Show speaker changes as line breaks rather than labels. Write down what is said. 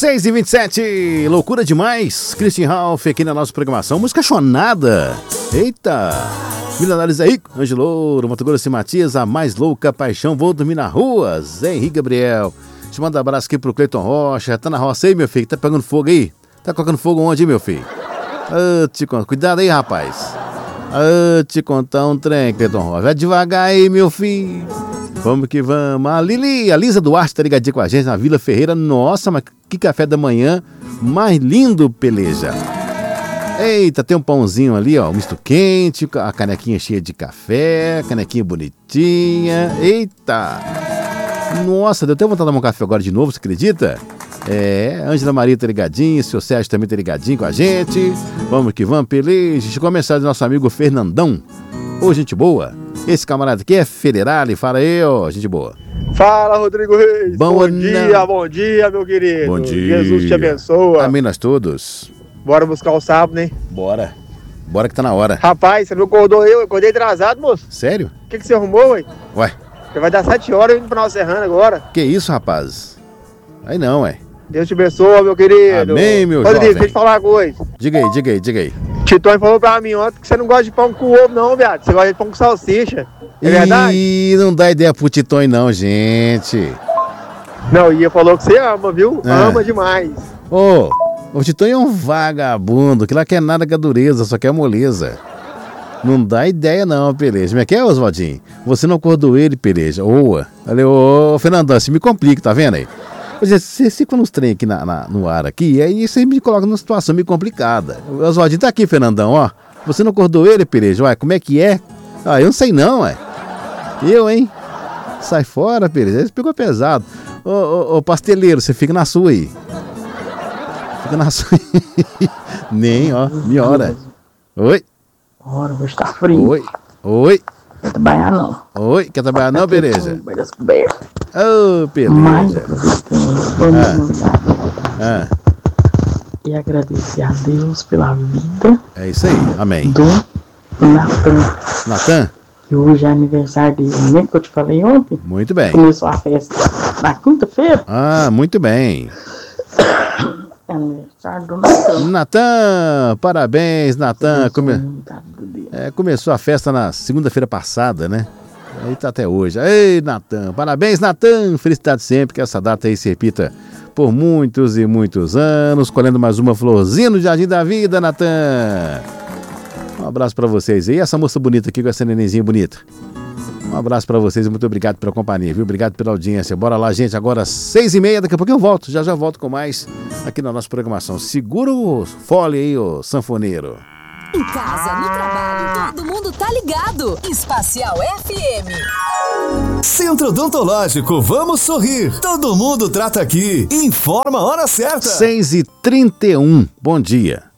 6h27, loucura demais. Christian Ralph aqui na nossa programação. Música chonada. Eita. Milionários aí, Ângelo Louro, Mato Grosso e Matias, a mais louca paixão. Vou dormir na rua. Zé Henrique Gabriel. Te manda um abraço aqui pro Cleiton Rocha. Tá na roça aí, meu filho? Tá pegando fogo aí? Tá colocando fogo onde, meu filho? Te conto. Cuidado aí, rapaz. Te contar um trem, Cleiton Rocha. Vai devagar aí, meu filho. Vamos que vamos. A Lisa Duarte tá ligadinha com a gente na Vila Ferreira. Nossa, mas que café da manhã mais lindo, peleja. Eita, tem um pãozinho ali, ó, um misto quente, a canequinha cheia de café, canequinha bonitinha. Eita. Nossa, deu até vontade de tomar um café agora de novo, você acredita? Ângela Maria tá ligadinha, seu Sérgio também tá ligadinho com a gente. Vamos que vamos, peleja. Chegou a mensagem do nosso amigo Fernandão. Ô, gente boa. Esse camarada aqui é Federale, fala aí, ó, gente boa.
Fala, Rodrigo Reis. Bom dia, meu querido.
Bom dia.
Jesus te abençoa.
Amém nós todos.
Bora buscar o sábado, né?
Bora que tá na hora.
Rapaz, você não acordou eu acordei atrasado, moço.
Sério?
O que você arrumou, ué?
Ué?
Já vai dar 7 horas indo pra Nova Serrana agora.
Que isso, rapaz? Aí não, ué.
Deus te abençoe, meu querido.
Amém, meu
Rodrigo,
jovem.
deixa eu te falar uma coisa.
Diga aí.
Titões falou pra mim ontem que você não gosta de pão com ovo, não, viado. Você gosta de pão com salsicha. É verdade?
Ih, não dá ideia pro Titões, não, gente.
Não, Ia falou que você ama, viu? Ama demais.
O Titões é um vagabundo, que lá quer nada com a dureza, só quer moleza. Não dá ideia, não, peleja. Como é que é, Oswaldinho? Você não acordou ele, peleja. Ô, Fernandão, você me complica, tá vendo aí? Você fica nos trem aqui no ar aqui, aí você me coloca numa situação meio complicada. O Oswaldinho tá aqui, Fernandão, ó. Você não acordou ele, peleja? Ué, como é que é? Eu não sei não, ué. Eu, hein? Sai fora, peleja. Ele pegou pesado. Ô, pasteleiro, você fica na sua aí. Fica na sua aí. Nem, ó, minha hora. Oi?
Ora, hoje tá frio.
Oi?
Quer trabalhar não.
Oi? Quer trabalhar não, peleja? Ô,
Mas,
peleja.
E agradecer a Deus pela vida.
É isso aí, amém.
Do Natan.
Natan?
Que hoje é aniversário dele. Lembra que eu te falei ontem?
Muito bem.
Começou a festa na quinta-feira.
Muito bem.
É aniversário do Natan.
Natan, parabéns, Natan. Começou a festa na segunda-feira passada, né? Aí tá até hoje. Ei, Natan, parabéns, Natan. Felicidade sempre, que essa data aí se repita por muitos e muitos anos. Colhendo mais uma florzinha no Jardim da Vida, Natan. Um abraço pra vocês aí. Essa moça bonita aqui com essa nenenzinha bonita. Um abraço pra vocês e muito obrigado pela companhia, viu? Obrigado pela audiência. Bora lá, gente. Agora 6h30, daqui a pouco eu volto. Já volto com mais aqui na nossa programação. Segura o fole aí, ô sanfoneiro.
Em casa, no trabalho, todo mundo tá ligado. Espacial FM.
Centro Odontológico, vamos sorrir. Todo mundo trata aqui. Informa a hora certa.
6h31. Bom dia.